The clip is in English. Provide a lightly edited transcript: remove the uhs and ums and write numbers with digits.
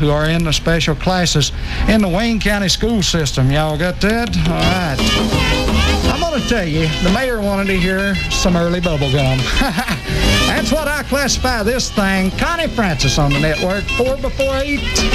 who are in the special classes in the Wayne County school system. Y'all got that? All right. I'm going to tell you, the mayor wanted to hear some early bubble gum. That's what I classify this thing. Connie Francis on the network, 4 before 8.